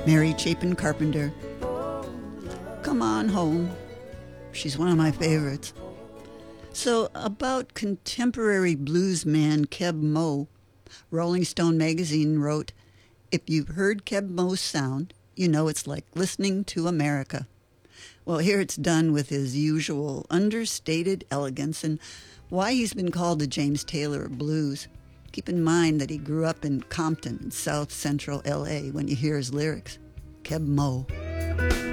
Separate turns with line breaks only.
Mary Chapin Carpenter. Come On Home. She's one of my favorites. So, about contemporary blues man Keb Mo, Rolling Stone magazine wrote, "If you've heard Keb Mo's sound, you know it's like listening to America." Well, here it's done with his usual understated elegance and why he's been called the James Taylor of blues. Keep in mind that he grew up in Compton, South Central L.A. when you hear his lyrics. Keb Mo.